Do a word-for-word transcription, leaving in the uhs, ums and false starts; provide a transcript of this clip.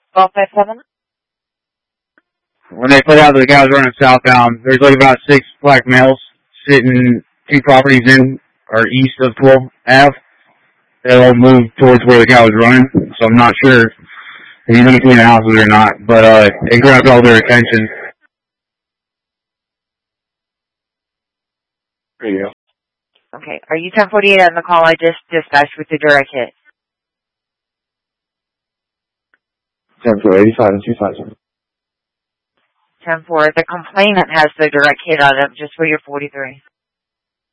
twelve five seven? When they put out the guys running southbound, there's like about six black males sitting two properties in or east of twelve Ave. They all moved towards where the guy was running, so I'm not sure if he's in between the houses or not, but uh, it grabbed all their attention. There you go. Okay. Are you ten forty-eight on the call I just dispatched with the direct hit? ten four eighty-five and two five seven. ten four. The complainant has the direct hit on it just for your forty-three.